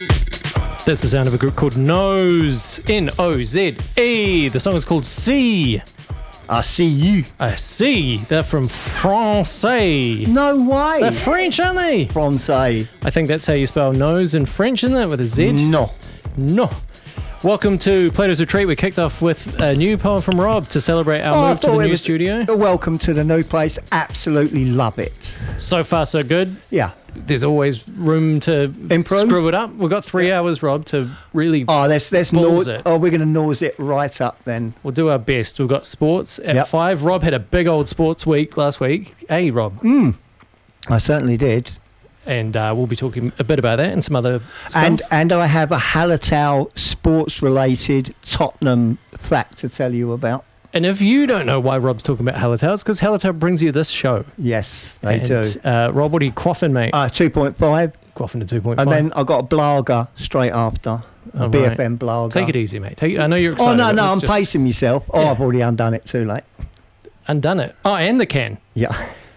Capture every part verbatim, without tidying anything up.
That's the sound of a group called Nose, N O Z E. The song is called C. I see you. I see. They're from Francais. No way. They're French, aren't they? Francais. I think that's how you spell nose in French, isn't it? With a Z? No. No. Welcome to Plato's Retreat. We kicked off with a new poem from Rob to celebrate our Oh, I move to the thought it new was- studio. Welcome to the new place. Absolutely love it. So far, so good. Yeah. There's always room to Improve? screw it up. We've got three Yeah. hours, Rob, to really... Oh, let's, let's Balls nose it. Oh, we're going to nose it right up then. We'll do our best. We've got sports at Yep. five. Rob had a big old sports week last week. Hey, Rob. Mm. I certainly did. And uh, we'll be talking a bit about that and some other stuff. And and I have a Hallertau sports-related Tottenham fact to tell you about. And if you don't know why Rob's talking about Hallertau, it's because Hallertau brings you this show. Yes, they and, do. Uh, Rob, what are you quaffing, mate? Uh, two point five. Quaffing to two point five. And then I got a Blaga straight after. A Oh, B F right. M Blaga. Take it easy, mate. Take, I know you're excited. Oh, no, but no, let's I'm just pacing myself. Oh, Yeah. I've already undone it. Too late. Undone it. Oh, and the can. Yeah.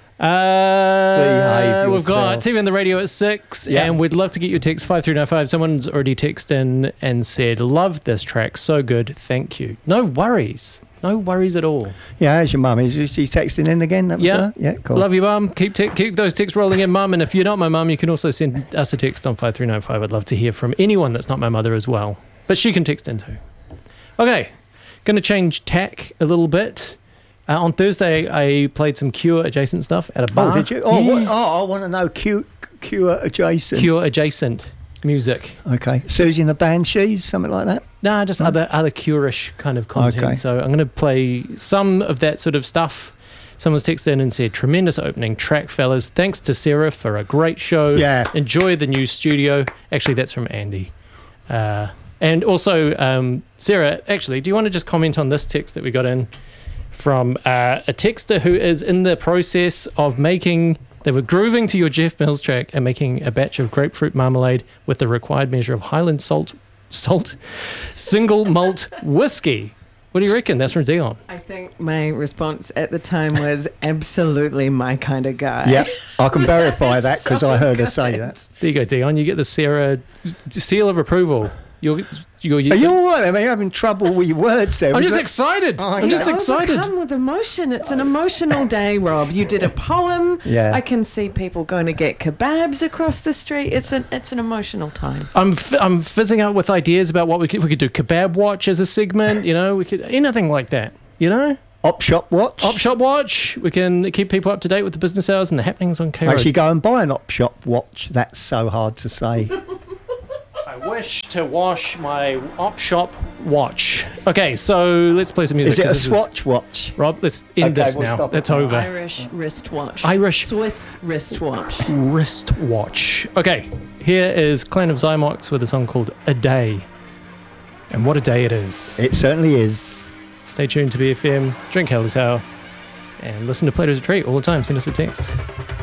Uh, Behave we've got yourself. T V on the radio at six, Yeah. and we'd love to get your text five three nine five. Someone's already texted in and said, "Love this track, so good, thank you." No worries, no worries at all. Yeah, how's your mum? Is she texting in again? That was Yeah. her? Yeah, cool. Love you, mum. Keep te- keep those texts rolling in, mum. And if you're not my mum, you can also send us a text on five three nine five. I'd love to hear from anyone that's not my mother as well, but she can text in too. Okay, going to change tack a little bit. Uh, on Thursday, I played some Cure adjacent stuff at a bar. Oh, did you? Oh, Yeah. what, oh I want to know Q, Cure adjacent. Cure adjacent music. Okay. Susie and the Banshees, something like that? Nah, just other other Cure-ish kind of content. Okay. So I'm going to play some of that sort of stuff. Someone's texted in and said, "Tremendous opening track, fellas. Thanks to Sarah for a great show. Yeah. Enjoy the new studio." Actually, that's from Andy. Uh, and also, um, Sarah, actually, do you want to just comment on this text that we got in from uh, a texter who is in the process of making... They were grooving to your Jeff Mills track and making a batch of grapefruit marmalade with the required measure of Highland salt, salt, single malt whiskey. What do you reckon? That's from Dion. I think my response at the time was absolutely my kind of guy. Yeah, I can verify that because So I heard her good. say that. There you go, Dion. You get the Sarah seal of approval. You're, you're, Are you all right? I mean, you're having trouble with your words there. I'm Was just that- excited. Oh, I'm just okay. excited. Overcome with emotion. It's an emotional day, Rob. You did a poem. Yeah. I can see people going to get kebabs across the street. It's an it's an emotional time. I'm f- I'm fizzing out with ideas about what we could we could do. Kebab watch as a segment. You know, we could anything like that. You know, Op Shop Watch. Op Shop watch. We can keep people up to date with the business hours and the happenings on K. Actually, go and buy an Op Shop Watch. That's so hard to say. I wish to wash my Op Shop watch. Okay, so let's play some music. Is it a 'cause this Swatch Watch? Rob, let's end Okay, this we'll now. stop it It's now. over. Irish wristwatch. Irish- Swiss wristwatch. Wristwatch. Okay, here is Clan of Zymox with a song called A Day. And what a day it is. It certainly is. Stay tuned to B F M, drink Hallertau, and listen to Plato's Retreat all the time. Send us a text.